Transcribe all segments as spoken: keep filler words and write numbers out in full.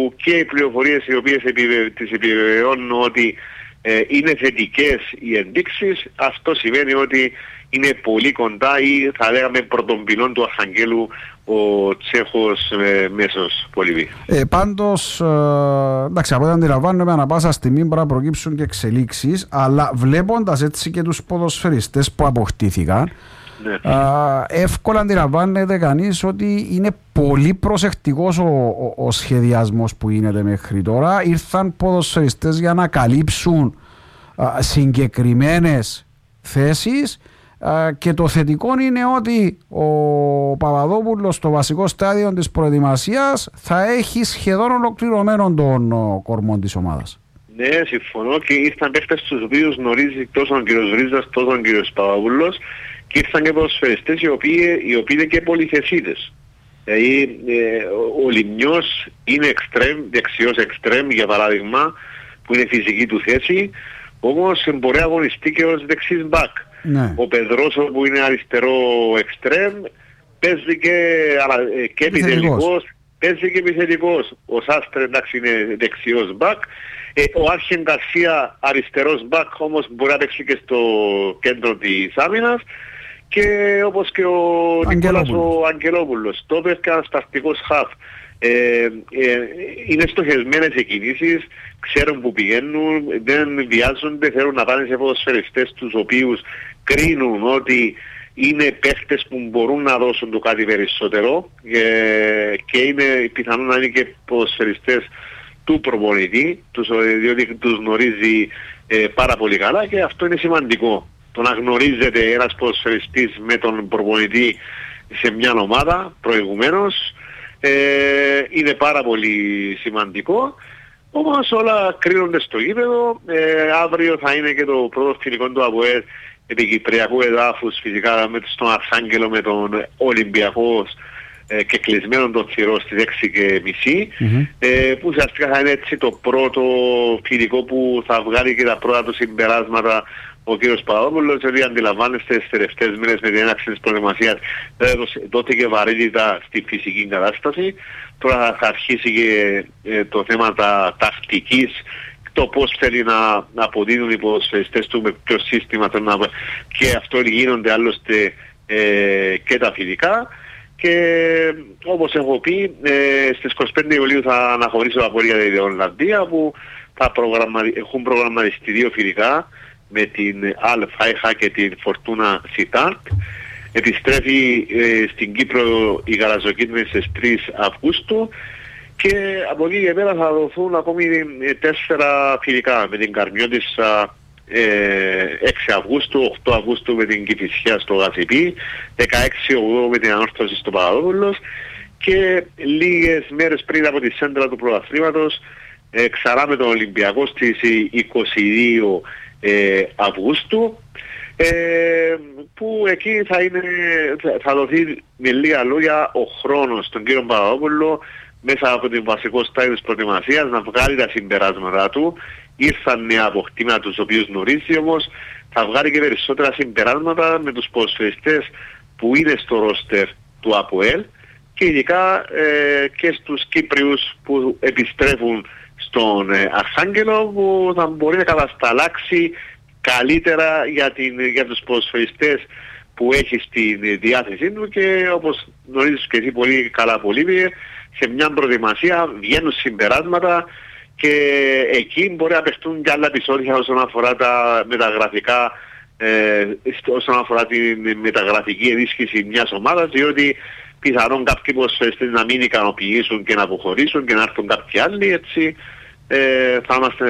που και οι πληροφορίες οι οποίες επιβε... τις επιβεβαιώνουν ότι ε, είναι θετικές οι ενδείξεις, αυτό σημαίνει ότι είναι πολύ κοντά ή θα λέγαμε πρωτομπυλών του Αρχαγγέλου ο Τσέχος ε, μέσος Πολυβή. Ε, πάντως, ε, εντάξει, από ό,τι αντιλαμβάνομαι, ανά πάσα στιγμή μπορεί να προκύψουν και εξελίξεις, αλλά βλέποντας έτσι και τους ποδοσφαιριστές που αποκτήθηκαν, ναι. ε, εύκολα αντιλαμβάνεται κανείς ότι είναι πολύ προσεκτικός ο, ο, ο σχεδιασμός που γίνεται μέχρι τώρα. Ήρθαν ποδοσφαιριστές για να καλύψουν ε, συγκεκριμένες θέσεις. Uh, και το θετικό είναι ότι ο Παπαδόπουλος στο βασικό στάδιο της προετοιμασίας θα έχει σχεδόν ολοκληρωμένο τον uh, κορμό της ομάδας. Ναι, συμφωνώ, και ήρθαν παίχτες τους οποίους γνωρίζει τόσο ο κ. Ρίζας τόσο ο κ. Παπαδόπουλος, και ήρθαν και ποδοσφαιριστές οι οποίοι, οι οποίοι είναι και πολυθεσίδες. Δηλαδή ε, ο Λιμνιός είναι εξτρέμ, δεξιός εξτρέμ για παράδειγμα, που είναι φυσική του θέση, όμως μπορεί να αγωνιστεί και ως δεξής μπακ. Ναι. Ο Πεδρόσο που είναι αριστερό εξτρέμ παίζει και, και επιθετικός, παίζει και επιθετικός. Ο Σάστρε εντάξει είναι δεξιός μπακ. Ε, ο Άρχεν Γκαρσία αριστερός μπακ, όμως μπορεί να παίξει και στο κέντρο της άμυνας. Και όπως και ο Νικόλας ο Αγγελόπουλος, το έπαιξε ανασταστικός χαφ. Ε, ε, είναι στοχευμένες οι κινήσεις, ξέρουν που πηγαίνουν, δεν βιάζονται, θέλουν να πάνε σε ποδοσφαιριστές τους οποίους κρίνουν ότι είναι παίχτες που μπορούν να δώσουν το κάτι περισσότερο, ε, και είναι πιθανόν να είναι και ποδοσφαιριστές του προπονητή, τους, διότι τους γνωρίζει ε, πάρα πολύ καλά, και αυτό είναι σημαντικό. Το να γνωρίζεται ένας ποδοσφαιριστής με τον προπονητή σε μια ομάδα προηγουμένως ε, είναι πάρα πολύ σημαντικό. Όμως όλα κρίνονται στο γήπεδο. Ε, αύριο θα είναι και το πρώτο φιλικό του ΑΠΟΕΛ επί κυπριακού εδάφους, φυσικά με τον Αρχάγγελο, με τον Ολυμπιακό ε, και κλεισμένο τον θυρό στις έξι και μισή, mm-hmm. ε, που ουσιαστικά θα είναι έτσι το πρώτο φιλικό που θα βγάλει και τα πρώτα του συμπεράσματα ο κύριος Παπαδόπουλος, γιατί αντιλαμβάνεστε στις τελευταίες μήνες με την έναρξη της προετοιμασίας τότε και βαρύτητα στη φυσική κατάσταση. Τώρα θα αρχίσει και ε, το θέμα τα τακτικής, το πώς θέλει να, να αποδίδουν οι ποδοσφαιριστές του, με ποιο σύστημα θέλουν να... και αυτό γίνονται άλλωστε ε, και τα φιλικά. Και όπως έχω πει, ε, στις είκοσι πέντε Ιουλίου θα αναχωρήσω από για την Ολλανδία, που θα προγραμμα... έχουν προγραμματιστεί δύο φιλικά με την Αλφάιχα και την Φορτούνα Σιτάρκ. Επιστρέφει ε, στην Κύπρο η Γαλαζοκίτρινη στις τρεις Αυγούστου, και από εκεί και πέρα θα δοθούν ακόμη ε, τέσσερα φιλικά με την Καρμιώτισσα ε, έξι Αυγούστου, οκτώ Αυγούστου με την Κηφισιά στο Γασιπί, δεκαέξι Αυγούστου με την Ανόρθωση στο Παπαδόπουλος, και λίγες μέρες πριν από τη σέντρα του πρωταθλήματος ε, ξανά με τον Ολυμπιακό στις είκοσι δύο ε, Αυγούστου, ε, που εκεί θα, είναι, θα δοθεί με λίγα λόγια ο χρόνος στον κύριο Παπαδόπουλο μέσα από την βασικό στάδιο της προετοιμασίας να βγάλει τα συμπεράσματα του. Ήρθαν νέα αποκτήματα τους οποίους γνωρίζει, όμως θα βγάλει και περισσότερα συμπεράσματα με τους ποδοσφαιριστές που είναι στο ρόστερ του ΑΠΟΕΛ, και ειδικά ε, και στους Κύπριους που επιστρέφουν στον ε, Αρχάγγελο, που θα μπορεί να κατασταλάξει καλύτερα για, την, για τους ποδοσφαιριστές που έχει στη διάθεσή του, και όπως γνωρίζεις και εσύ πολύ καλά Πολύβιε, σε μια προετοιμασία βγαίνουν συμπεράσματα, και εκεί μπορεί να παιχτούν και άλλα επεισόδια όσον αφορά τα μεταγραφικά, ε, όσον αφορά την μεταγραφική ενίσχυση μιας ομάδας, διότι πιθανόν κάποιοι ποδοσφαιριστές να μην ικανοποιήσουν και να αποχωρήσουν και να έρθουν κάποιοι άλλοι, έτσι ε, θα είμαστε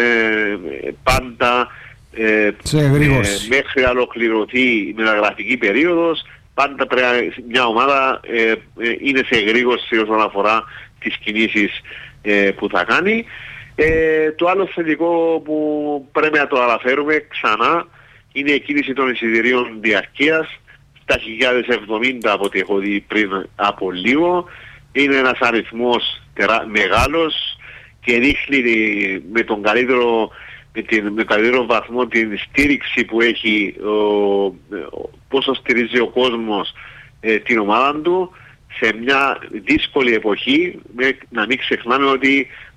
πάντα ε, ε, μέχρι να ολοκληρωθεί η μεταγραφική περίοδος, πάντα πρέπει μια ομάδα ε, ε, είναι σε εγρήγορση όσον αφορά τις κινήσεις ε, που θα κάνει. Ε, το άλλο θετικό που πρέπει να το αναφέρουμε ξανά είναι η κίνηση των εισιτηρίων διαρκείας στα χιλιάδες εβδομήντα, από ό,τι έχω δει πριν από λίγο. Είναι ένας αριθμός τερά, μεγάλος, και δείχνει με τον καλύτερο, με την, με καλύτερο βαθμό την στήριξη που έχει, ο, ο, πόσο στηρίζει ο κόσμος ε, την ομάδα του σε μια δύσκολη εποχή. Με, να μην ξεχνάμε ότι